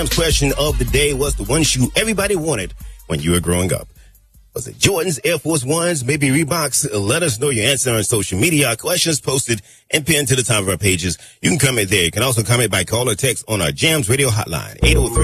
Question of the day was the one shoe everybody wanted when you were growing up. Was it Jordans, Air Force Ones, maybe Reeboks? Let us know your answer on social media. Our questions posted and pinned to the top of our pages. You can comment there. You can also comment by call or text on our Jams Radio hotline, 803.